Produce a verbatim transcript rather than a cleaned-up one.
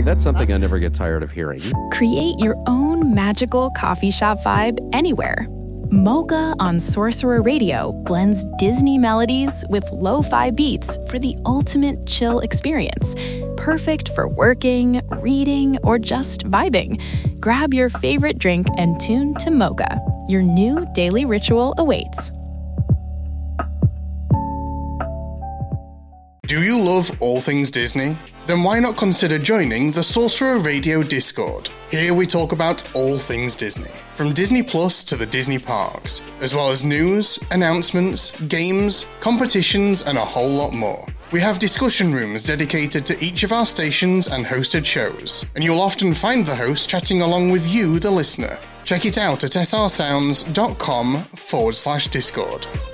See, that's something I never get tired of hearing. Create your own magical coffee shop vibe anywhere. Mocha on Sorcerer Radio blends Disney melodies with lo-fi beats for the ultimate chill experience. Perfect for working, reading, or just vibing. Grab your favorite drink and tune to Mocha. Your new daily ritual awaits. Do you love all things Disney? Then why not consider joining the Sorcerer Radio Discord? Here we talk about all things Disney, from Disney Plus to the Disney parks, as well as news, announcements, games, competitions, and a whole lot more. We have discussion rooms dedicated to each of our stations and hosted shows, and you'll often find the host chatting along with you, the listener. Check it out at srsounds.com forward slash Discord.